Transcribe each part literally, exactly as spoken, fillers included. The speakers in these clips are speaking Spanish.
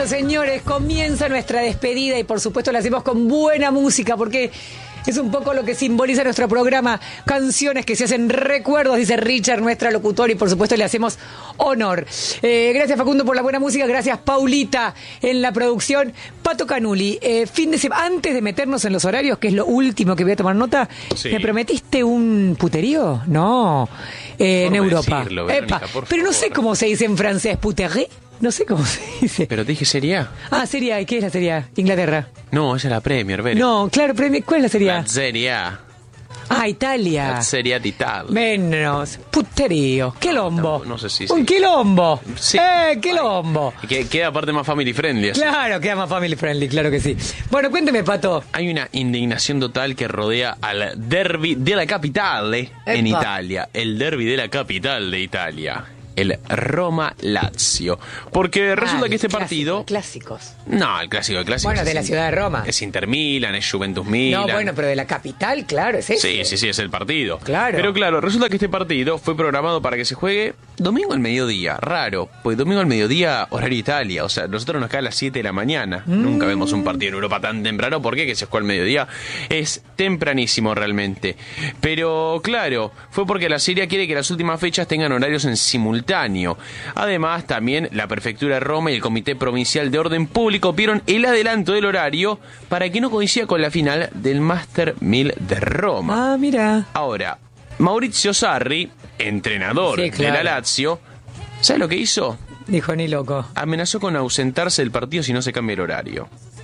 señores, comienza nuestra despedida y por supuesto la hacemos con buena música porque es un poco lo que simboliza nuestro programa, canciones que se hacen recuerdos, dice Richard, nuestra locutora, y por supuesto le hacemos honor. Eh, gracias Facundo por la buena música, gracias Paulita en la producción. Pato Canuli, eh, fin de semana, antes de meternos en los horarios, que es lo último que voy a tomar nota, sí. ¿Me prometiste un puterío? No, eh, en Europa. Decirlo, Verónica, Epa, pero favor. No sé cómo se dice en francés, puterie. No sé cómo se dice. Pero te dije Serie A. Ah, Serie A. ¿Y qué es la Serie A? Inglaterra. No, esa es la Premier, Verónica. No, claro, Premier. ¿Cuál es la Serie A? La Serie A. Ah, Italia. La Serie A d'Italia. Menos. Puterío. Quilombo. No, no sé si... Un sí. quilombo. Sí. Eh, quilombo. Y que queda aparte más family friendly. Así. Claro, queda más family friendly, claro que sí. Bueno, cuénteme, Pato. Hay una indignación total que rodea al derby de la capitale en Italia. El derby de la capital de Italia. El Roma-Lazio. Porque resulta ah, que este clásico, partido... Clásicos. No, el clásico de clásicos. Bueno, de la ciudad de Roma. Es Inter Milan, es Juventus Milan. No, bueno, pero de la capital, claro, es eso. Sí, sí, sí, es el partido. Claro. Pero claro, resulta que este partido fue programado para que se juegue domingo al mediodía. Raro, pues domingo al mediodía, horario Italia. O sea, nosotros nos cae a las siete de la mañana. Mm. Nunca vemos un partido en Europa tan temprano. ¿Por qué? Que se juega al mediodía. Es tempranísimo realmente. Pero claro, fue porque la Serie A quiere que las últimas fechas tengan horarios en simultáneo. Además, también la Prefectura de Roma y el Comité Provincial de Orden Público vieron el adelanto del horario para que no coincida con la final del Master mil de Roma. Ah, mira. Ahora, Maurizio Sarri, entrenador sí, claro. de la Lazio, ¿sabe lo que hizo? Dijo ni loco. Amenazó con ausentarse del partido si no se cambia el horario.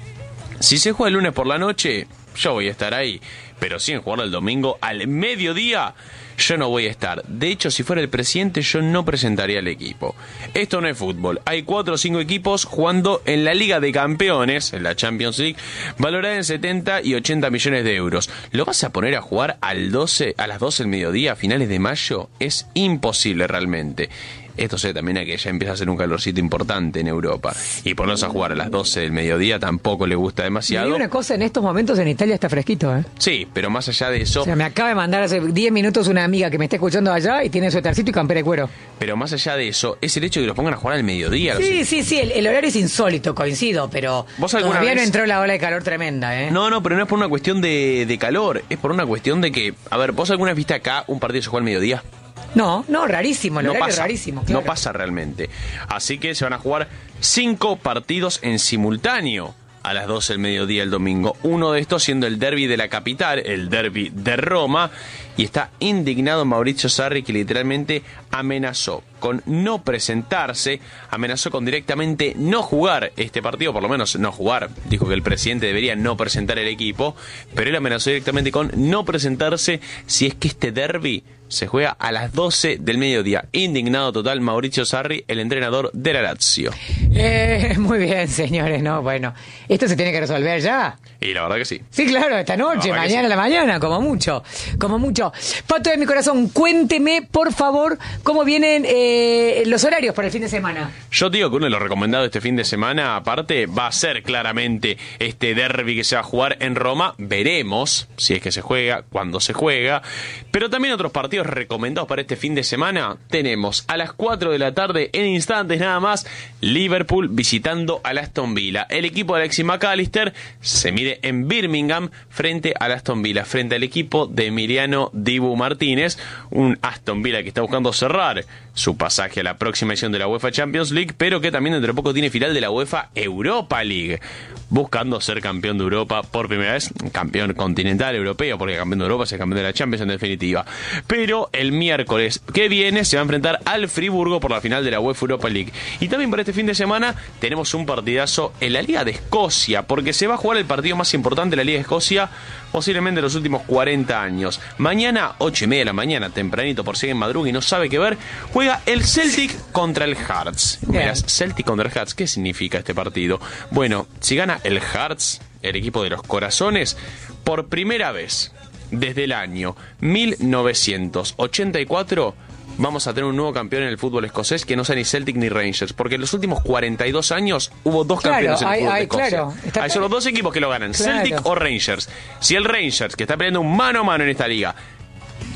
Si se juega el lunes por la noche, yo voy a estar ahí. Pero si en jugar el domingo al mediodía, yo no voy a estar. De hecho, si fuera el presidente, yo no presentaría al equipo. Esto no es fútbol. Hay cuatro o cinco equipos jugando en la Liga de Campeones, en la Champions League, valorada en setenta y ochenta millones de euros. ¿Lo vas a poner a jugar al doce, a las doce del mediodía, a finales de mayo? Es imposible realmente. Esto se también a que ya empieza a ser un calorcito importante en Europa. Y ponerse a jugar a las doce del mediodía tampoco le gusta demasiado. Y una cosa, en estos momentos en Italia está fresquito, ¿eh? Sí, pero más allá de eso... O sea, me acaba de mandar hace diez minutos una amiga que me está escuchando allá y tiene suétercito y campera de cuero. Pero más allá de eso, es el hecho de que los pongan a jugar al mediodía. Sí, sí, sí, el, el horario es insólito, coincido, pero todavía vez... no entró la ola de calor tremenda, ¿eh? No, no, pero no es por una cuestión de, de calor, es por una cuestión de que... A ver, ¿vos alguna vez viste acá un partido se juega al mediodía? No, no, rarísimo, el no horario pasa, es rarísimo. Claro. No pasa realmente. Así que se van a jugar cinco partidos en simultáneo a las doce del mediodía el domingo. Uno de estos siendo el derbi de la capital, el derbi de Roma. Y está indignado Maurizio Sarri, que literalmente amenazó con no presentarse, amenazó con directamente no jugar este partido, por lo menos no jugar. Dijo que el presidente debería no presentar el equipo, pero él amenazó directamente con no presentarse si es que este derbi se juega a las doce del mediodía. Indignado total Maurizio Sarri, el entrenador de la Lazio. Eh, muy bien, señores, no, bueno, esto se tiene que resolver ya. Y la verdad que sí. Sí, claro, esta noche, mañana sí. A la mañana, como mucho, como mucho. Pato de mi corazón, cuénteme, por favor, cómo vienen eh, los horarios para el fin de semana. Yo digo que uno de los recomendados este fin de semana, aparte, va a ser claramente este derbi que se va a jugar en Roma. Veremos si es que se juega, cuándo se juega. Pero también otros partidos recomendados para este fin de semana. Tenemos a las cuatro de la tarde, en instantes nada más, Liverpool visitando al Aston Villa. El equipo de Alexis McAllister se mide en Birmingham frente al Aston Villa, frente al equipo de Emiliano Dibu Martínez, un Aston Villa que está buscando cerrar su pasaje a la próxima edición de la UEFA Champions League, pero que también dentro de poco tiene final de la UEFA Europa League, buscando ser campeón de Europa por primera vez, campeón continental europeo, porque campeón de Europa es el campeón de la Champions en definitiva. Pero el miércoles que viene se va a enfrentar al Friburgo por la final de la UEFA Europa League. Y también para este fin de semana tenemos un partidazo en la Liga de Escocia, porque se va a jugar el partido más importante de la Liga de Escocia posiblemente de los últimos cuarenta años. Mañana, ocho y media de la mañana, tempranito por si alguien madruga y no sabe qué ver, juega el Celtic contra el Hearts. Verás, Celtic contra el Hearts, ¿qué significa este partido? Bueno, si gana el Hearts, el equipo de los corazones, por primera vez desde el año mil novecientos ochenta y cuatro vamos a tener un nuevo campeón en el fútbol escocés que no sea ni Celtic ni Rangers, porque en los últimos cuarenta y dos años hubo dos claro, campeones en el hay, fútbol hay, de Escocia. Claro, está... Hay solo dos equipos que lo ganan, claro. Celtic o Rangers. Si el Rangers, que está peleando un mano a mano en esta liga,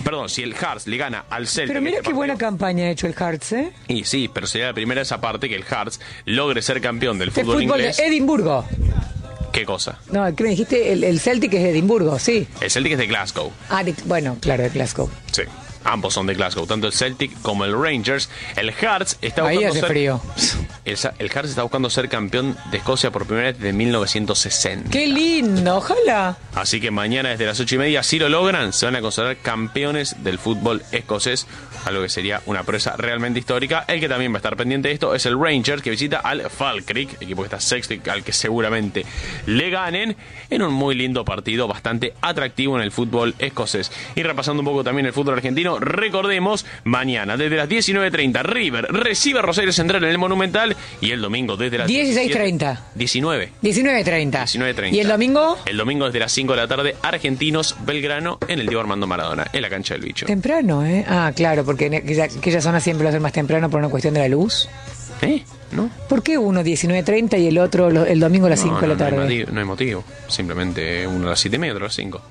perdón, si el Hearts le gana al Celtic... Pero mira este qué partido, buena campaña ha hecho el Hearts, ¿eh? Y sí, pero sería la primera esa parte que el Hearts logre ser campeón del El fútbol, fútbol inglés. de Edimburgo. ¿Qué cosa? No, ¿qué me dijiste? El, el Celtic es de Edimburgo, sí. El Celtic es de Glasgow. Ah, de- bueno, claro, de Glasgow. Sí. Ambos son de Glasgow, tanto el Celtic como el Rangers. El Hearts está Ahí buscando hace ser... frío. El, el Hearts está buscando ser campeón de Escocia por primera vez desde mil novecientos sesenta. ¡Qué lindo! Ojalá. Así que mañana desde las ocho y media, si lo logran, se van a considerar campeones del fútbol escocés, algo que sería una proeza realmente histórica. El que también va a estar pendiente de esto es el Rangers, que visita al Falkirk, equipo que está sexto y al que seguramente le ganen, en un muy lindo partido, bastante atractivo en el fútbol escocés. Y repasando un poco también el fútbol argentino, recordemos, mañana desde las diecinueve treinta, River recibe a Rosario Central en el Monumental, y el domingo desde las dieciséis treinta. diecinueve. diecinueve treinta. diecinueve treinta. ¿Y el domingo? El domingo desde las cinco de la tarde, Argentinos Belgrano en el Diego Armando Maradona, en la cancha del Bicho. Temprano, ¿eh? Ah, claro, porque en aquella, aquella zona siempre lo hacen más temprano por una cuestión de la luz. ¿Eh? ¿No? ¿Por qué uno diecinueve treinta y el otro lo- el domingo a las No, cinco de la no, no hay tarde? motivo, no hay motivo. Simplemente uno a las siete y media, otro a las cinco.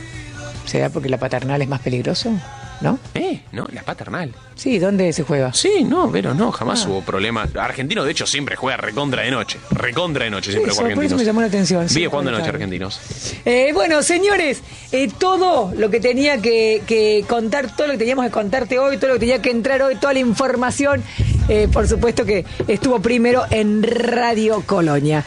¿Será porque la paternal es más peligroso? ¿No? ¿Eh? No, la paternal. Sí, ¿dónde se juega? Sí, no, pero no, jamás Ah. hubo problema. Argentino, de hecho, siempre juega recontra de noche. Recontra de noche siempre Eso, juega por eso Argentinos. me llamó la atención. Vive Sí, jugando de claro. noche Argentinos. Eh, bueno, señores, eh, todo lo que tenía que, que contar, todo lo que teníamos que contarte hoy, todo lo que tenía que entrar hoy, toda la información, eh, por supuesto que estuvo primero en Radio Colonia.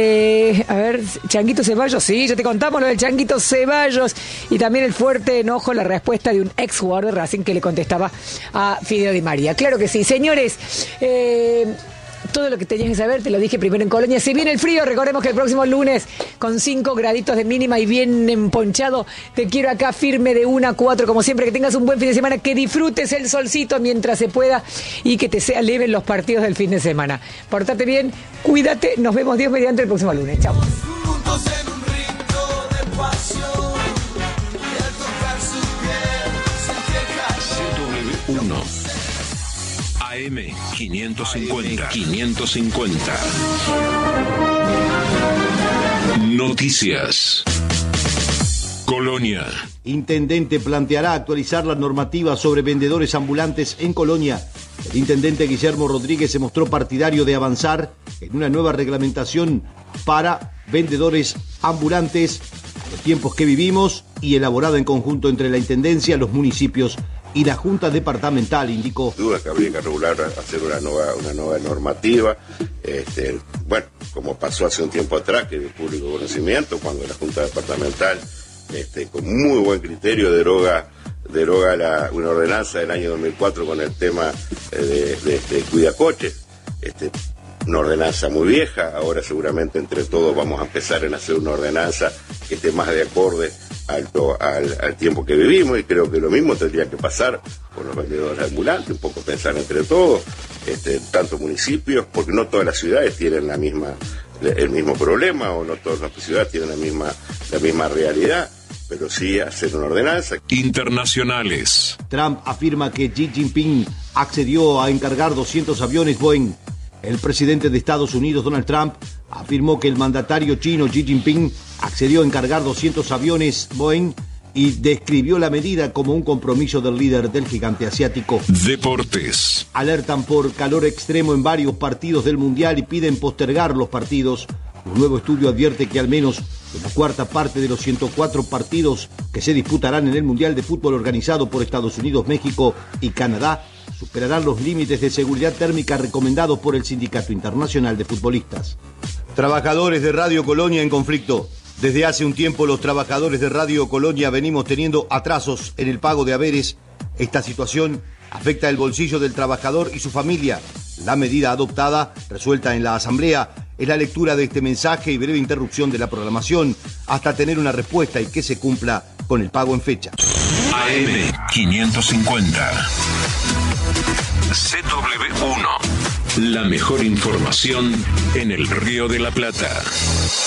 Eh, a ver, Changuito Ceballos, sí, ya te contamos lo del Changuito Ceballos y también el fuerte enojo, la respuesta de un ex jugador de Racing que le contestaba a Fideo Di María. Claro que sí, señores. Eh, Todo lo que tenías que saber, te lo dije primero en Colonia. Si viene el frío, recordemos que el próximo lunes, con cinco graditos de mínima y bien emponchado, te quiero acá firme de una a cuatro, como siempre. Que tengas un buen fin de semana, que disfrutes el solcito mientras se pueda y que te sea leve los partidos del fin de semana. Portate bien, cuídate, nos vemos Dios mediante el próximo lunes. Chao. Juntos en un ritmo de pasión, y al tocar su piel sin quejar. C W uno A M quinientos cincuenta. quinientos cincuenta. Noticias. Colonia. Intendente planteará actualizar la normativa sobre vendedores ambulantes en Colonia. El intendente Guillermo Rodríguez se mostró partidario de avanzar en una nueva reglamentación para vendedores ambulantes a los tiempos que vivimos y elaborada en conjunto entre la Intendencia, los municipios y la Junta Departamental, indicó. Duda que habría que regular, hacer una nueva, una nueva normativa, este, bueno, como pasó hace un tiempo atrás, que de público conocimiento, cuando la Junta Departamental, este, con muy buen criterio, deroga, deroga la, una ordenanza del año dos mil cuatro con el tema eh, de, de, de cuidacoches, este, una ordenanza muy vieja. Ahora seguramente entre todos vamos a empezar en hacer una ordenanza que esté más de acorde al, al, al tiempo que vivimos, y creo que lo mismo tendría que pasar con los vendedores ambulantes, un poco pensar entre todos, este, tanto municipios, porque no todas las ciudades tienen la misma, el mismo problema, o no todas las ciudades tienen la misma, la misma realidad, pero sí hacer una ordenanza. Internacionales. Trump afirma que Xi Jinping accedió a encargar doscientos aviones Boeing. El presidente de Estados Unidos, Donald Trump, afirmó que el mandatario chino Xi Jinping accedió a encargar doscientos aviones Boeing y describió la medida como un compromiso del líder del gigante asiático. Deportes. Alertan por calor extremo en varios partidos del Mundial y piden postergar los partidos. Un nuevo estudio advierte que al menos una cuarta parte de los ciento cuatro partidos que se disputarán en el Mundial de Fútbol organizado por Estados Unidos, México y Canadá superarán los límites de seguridad térmica recomendados por el Sindicato Internacional de Futbolistas. Trabajadores de Radio Colonia en conflicto. Desde hace un tiempo los trabajadores de Radio Colonia venimos teniendo atrasos en el pago de haberes. Esta situación afecta el bolsillo del trabajador y su familia. La medida adoptada, resuelta en la Asamblea, es la lectura de este mensaje y breve interrupción de la programación hasta tener una respuesta y que se cumpla con el pago en fecha. A M quinientos cincuenta. C W uno. La mejor información en el Río de la Plata.